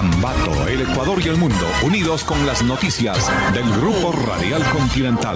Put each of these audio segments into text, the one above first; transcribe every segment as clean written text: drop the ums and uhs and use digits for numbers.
Ambato, el Ecuador y el mundo, unidos con las noticias del Grupo Radial Continental.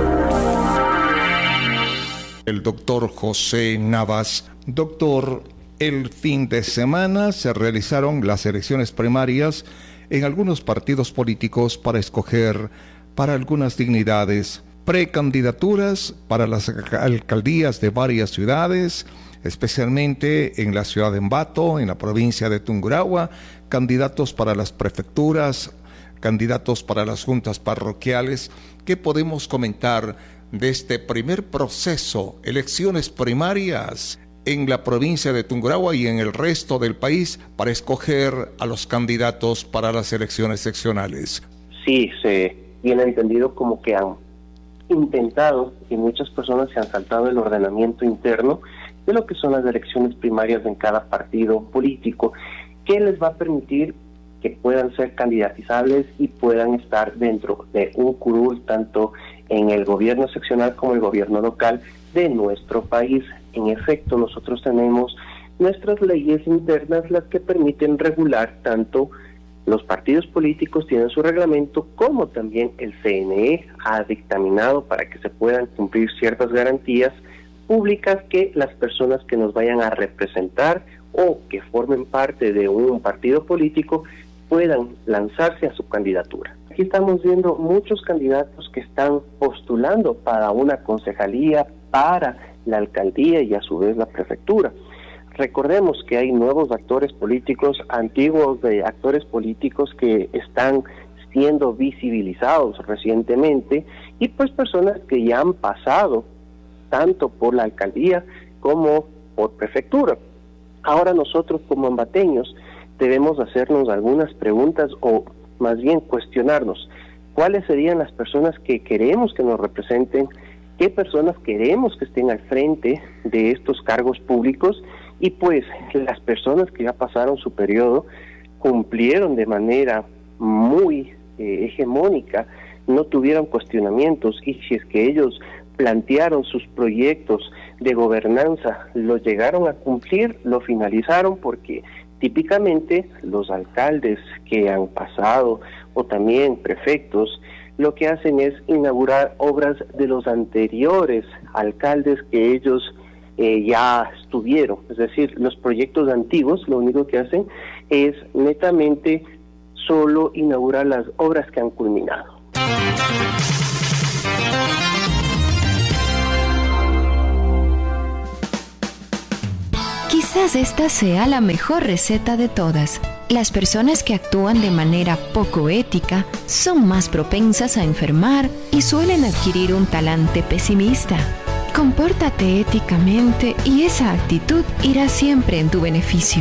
El doctor José Navas. Doctor, el fin de semana se realizaron las elecciones primarias en algunos partidos políticos para escoger para algunas dignidades, precandidaturas para las alcaldías de varias ciudades, especialmente en la ciudad de Ambato, en la provincia de Tungurahua, candidatos para las prefecturas, candidatos para las juntas parroquiales. ¿Qué podemos comentar de este primer proceso, elecciones primarias en la provincia de Tungurahua y en el resto del país para escoger a los candidatos para las elecciones seccionales? Sí, se viene entendido como que han intentado y muchas personas se han saltado el ordenamiento interno de lo que son las elecciones primarias en cada partido político, que les va a permitir que puedan ser candidatizables y puedan estar dentro de un curul tanto en el gobierno seccional como el gobierno local de nuestro país. En efecto, nosotros tenemos nuestras leyes internas las que permiten regular tanto los partidos políticos tienen su reglamento, como también el CNE ha dictaminado para que se puedan cumplir ciertas garantías públicas que las personas que nos vayan a representar o que formen parte de un partido político puedan lanzarse a su candidatura. Aquí estamos viendo muchos candidatos que están postulando para una concejalía, para la alcaldía y a su vez la prefectura. Recordemos que hay nuevos actores políticos, antiguos de actores políticos que están siendo visibilizados recientemente y pues personas que ya han pasado tanto por la alcaldía como por prefectura. Ahora nosotros como ambateños debemos hacernos algunas preguntas o más bien cuestionarnos cuáles serían las personas que queremos que nos representen, qué personas queremos que estén al frente de estos cargos públicos y pues las personas que ya pasaron su periodo cumplieron de manera muy hegemónica, no tuvieron cuestionamientos y si es que ellos plantearon sus proyectos de gobernanza, lo llegaron a cumplir, lo finalizaron porque típicamente los alcaldes que han pasado o también prefectos lo que hacen es inaugurar obras de los anteriores alcaldes que ellos ya estuvieron, es decir, los proyectos antiguos lo único que hacen es netamente solo inaugurar las obras que han culminado. Quizás esta sea la mejor receta de todas. Las personas que actúan de manera poco ética son más propensas a enfermar y suelen adquirir un talante pesimista. Compórtate éticamente y esa actitud irá siempre en tu beneficio.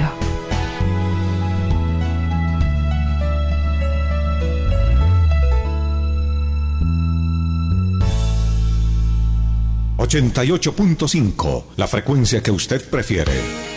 ...88.5... la frecuencia que usted prefiere.